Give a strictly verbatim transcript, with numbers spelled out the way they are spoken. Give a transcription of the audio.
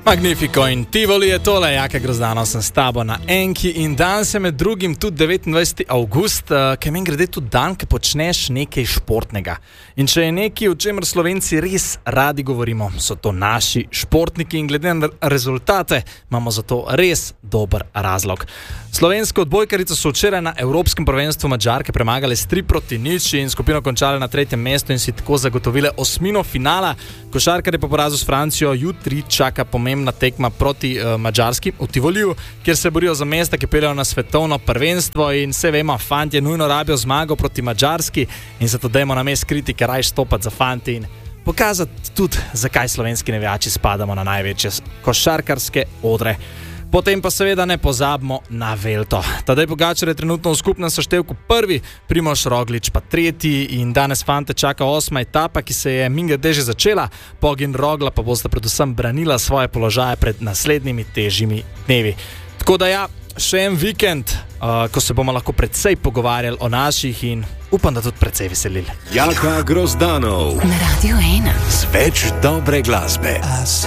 Magnifico in Tivoli je tole, Jaka Grozdanov sem s tabo na Enki in dan se med drugim tudi devetindvajseti avgust, ki meni grede tudi dan, ki počneš nekaj športnega. In če je nekaj, o čemer Slovenci res radi govorimo, so to naši športniki in glede na rezultate imamo za to res dober razlog. Slovensko odbojkarico so včeraj na Evropskem prvenstvu Madžarke premagale s tri proti nič in skupino končale na tretjem mestu in si tako zagotovile osmino finala. Košarkarje po porazu s Francijo jutri čaka pomembna tekma proti uh, Madžarski v Tivoliju, kjer se borijo za mesta, ki peljejo na svetovno prvenstvo in vse vemo, fantje nujno rabijo zmago proti Madžarski in zato dajmo na mest kritike raj stopati za fanti in pokazati tudi, zakaj slovenski navijači spadamo na največje košarkarske odre. Potem pa seveda ne pozabimo na Velto. Tadej Pogačar je trenutno v skupnem seštevku prvi, Primož Roglič pa tretji in danes fante čaka osma etapa, ki se je mingade že začela. Pog in Rogla pa bosta predvsem branila svoje položaje pred naslednjimi težjimi dnevi. Tako da ja, še en vikend, uh, ko se bomo lahko precej pogovarjali o naših in upam, da tudi precej veselili. Jaka Grozdanov na Radio ena z več dobre glasbe.